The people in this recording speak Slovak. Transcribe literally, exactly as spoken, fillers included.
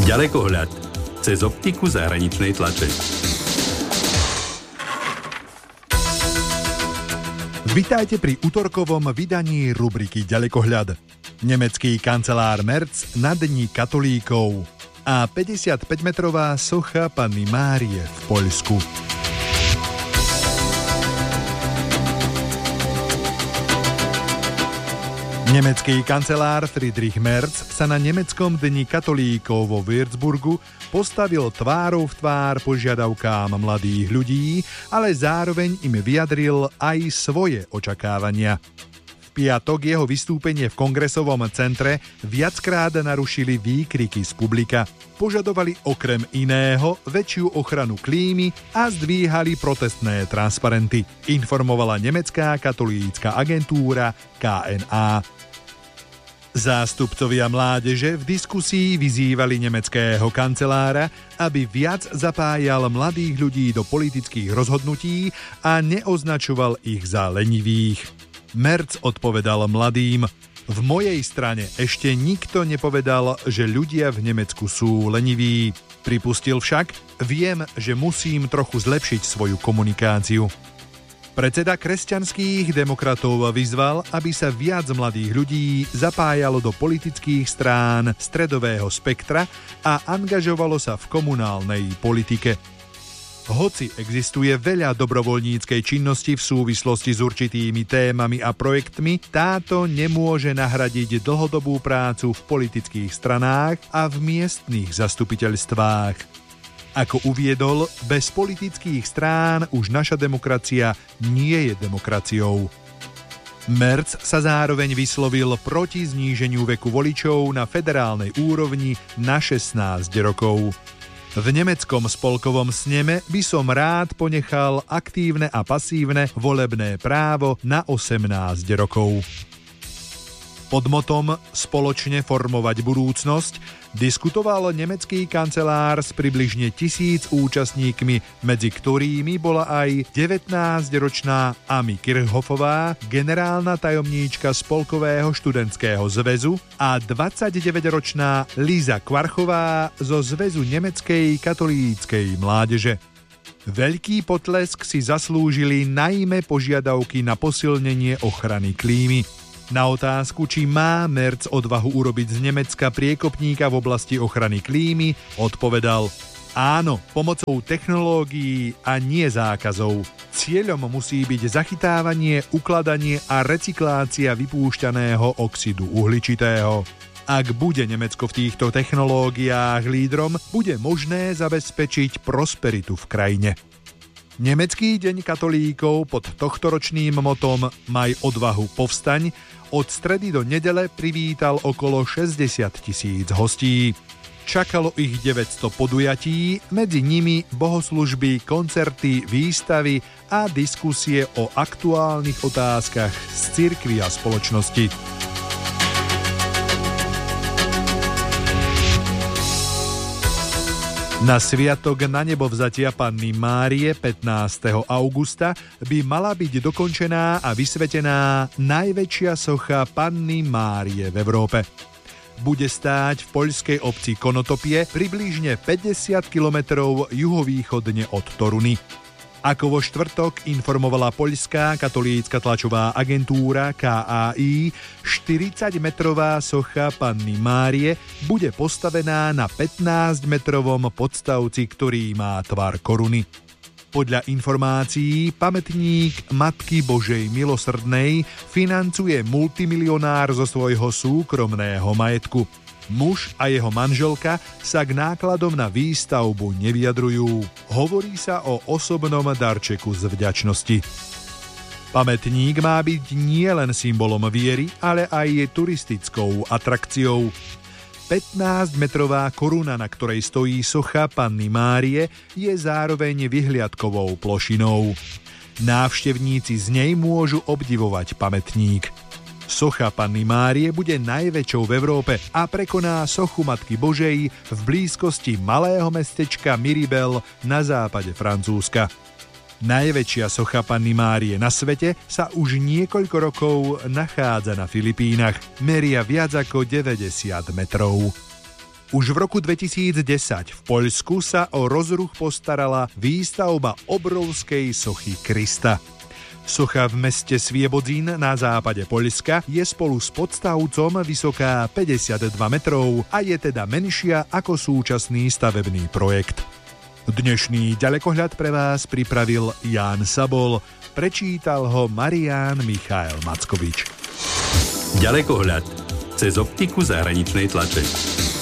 Ďalekohľad cez optiku zahraničnej tlače. Vitajte pri utorkovom vydaní rubriky Ďalekohľad. Nemecký kancelár Merz na dni katolíkov a päťdesiatpäťmetrová socha Panny Márie v Poľsku. Nemecký kancelár Friedrich Merz sa na nemeckom dni katolíkov vo Würzburgu postavil tvárou v tvár požiadavkám mladých ľudí, ale zároveň im vyjadril aj svoje očakávania. V piatok jeho vystúpenie v kongresovom centre viackrát narušili výkriky z publika. Požadovali okrem iného väčšiu ochranu klímy a zdvíhali protestné transparenty, informovala nemecká katolícka agentúra ká en á. Zástupcovia mládeže v diskusii vyzývali nemeckého kancelára, aby viac zapájal mladých ľudí do politických rozhodnutí a neoznačoval ich za lenivých. Merz odpovedal mladým: v mojej strane ešte nikto nepovedal, že ľudia v Nemecku sú leniví. Pripustil však: viem, že musím trochu zlepšiť svoju komunikáciu. Predseda kresťanských demokratov vyzval, aby sa viac mladých ľudí zapájalo do politických strán stredového spektra a angažovalo sa v komunálnej politike. Hoci existuje veľa dobrovoľníckej činnosti v súvislosti s určitými témami a projektmi, táto nemôže nahradiť dlhodobú prácu v politických stranách a v miestnych zastupiteľstvách. Ako uviedol, bez politických strán už naša demokracia nie je demokraciou. Merz sa zároveň vyslovil proti zníženiu veku voličov na federálnej úrovni na šestnásť rokov. V nemeckom spolkovom sneme by som rád ponechal aktívne a pasívne volebné právo na osemnásť rokov. Pod motom Spoločne formovať budúcnosť diskutoval nemecký kancelár s približne tisíc účastníkmi, medzi ktorými bola aj devätnásťročná Amy Kirchhoffová, generálna tajomníčka Spolkového študentského zväzu, a dvadsaťdeväťročná Lisa Kvarchová zo Zväzu nemeckej katolíckej mládeže. Veľký potlesk si zaslúžili najmä požiadavky na posilnenie ochrany klímy. Na otázku, či má Merz odvahu urobiť z Nemecka priekopníka v oblasti ochrany klímy, odpovedal: áno, pomocou technológií a nie zákazov. Cieľom musí byť zachytávanie, ukladanie a recyklácia vypúšťaného oxidu uhličitého. Ak bude Nemecko v týchto technológiách lídrom, bude možné zabezpečiť prosperitu v krajine. Nemecký deň katolíkov pod tohtoročným motom Maj odvahu, povstaň od stredy do nedele privítal okolo šesťdesiat tisíc hostí. Čakalo ich deväťsto podujatí, medzi nimi bohoslužby, koncerty, výstavy a diskusie o aktuálnych otázkach z cirkvi a spoločnosti. Na sviatok na nebo vzatia Panny Márie pätnásteho augusta by mala byť dokončená a vysvetená najväčšia socha Panny Márie v Európe. Bude stáť v poľskej obci Konotopie približne päťdesiat kilometrov juhovýchodne od Toruny. Ako vo štvrtok informovala poľská katolícka tlačová agentúra ká á í, štyridsaťmetrová socha Panny Márie bude postavená na pätnásťmetrovom podstavci, ktorý má tvar koruny. Podľa informácií pamätník Matky Božej milosrdnej financuje multimilionár zo svojho súkromného majetku. Muž a jeho manželka sa k nákladom na výstavbu nevyjadrujú. Hovorí sa o osobnom darčeku z vďačnosti. Pamätník má byť nielen symbolom viery, ale aj turistickou atrakciou. pätnásťmetrová koruna, na ktorej stojí socha Panny Márie, je zároveň vyhliadkovou plošinou. Návštevníci z nej môžu obdivovať pamätník. Socha Panny Márie bude najväčšou v Európe a prekoná sochu Matky Božej v blízkosti malého mestečka Miribel na západe Francúzska. Najväčšia socha Panny Márie na svete sa už niekoľko rokov nachádza na Filipínach. Meria viac ako deväťdesiat metrov. Už v roku dvetisícdesať v Poľsku sa o rozruch postarala výstavba obrovskej sochy Krista. Socha v meste Sviebodzín na západe Poľska je spolu s podstavcom vysoká päťdesiatdva metrov a je teda menšia ako súčasný stavebný projekt. Dnešný ďalekohľad pre vás pripravil Ján Sabol, prečítal ho Marián Michael Mackovič. Ďalekohľad cez optiku zahraničnej tlače.